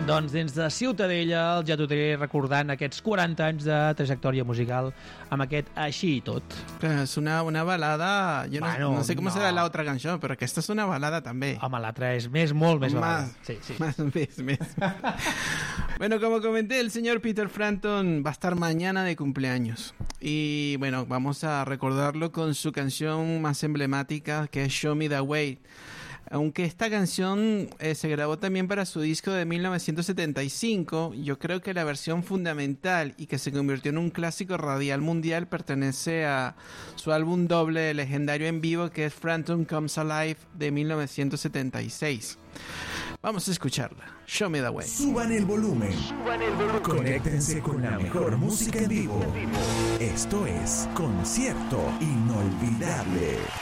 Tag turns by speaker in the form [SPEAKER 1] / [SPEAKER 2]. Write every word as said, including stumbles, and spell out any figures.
[SPEAKER 1] Doncs des de Ciutadella el ja t'ho diré recordant aquests quaranta anys de trajectòria musical amb aquest Així i tot.
[SPEAKER 2] És una, una balada, jo no,
[SPEAKER 1] Bueno,
[SPEAKER 2] no sé com
[SPEAKER 1] no.
[SPEAKER 2] serà l'altra cançó, però aquesta és una balada també.
[SPEAKER 1] Home, l'altra és més, molt més balada.
[SPEAKER 2] Más,
[SPEAKER 1] Sí, sí.
[SPEAKER 2] más, más, más. Bueno, como comenté, el señor Peter Frampton va a estar mañana de cumpleaños. Y bueno, vamos a recordarlo con su canción más emblemática, que es Show Me the Way. Aunque esta canción eh, se grabó también para su disco de mil novecientos setenta y cinco, yo creo que la versión fundamental y que se convirtió en un clásico radial mundial pertenece a su álbum doble legendario en vivo, que es Frampton Comes Alive de mil novecientos setenta y seis. Vamos a escucharla. Show Me the Way.
[SPEAKER 3] Suban el volumen.
[SPEAKER 4] Suban el volumen.
[SPEAKER 3] Conéctense con la mejor música en vivo. Esto es Concierto Inolvidable.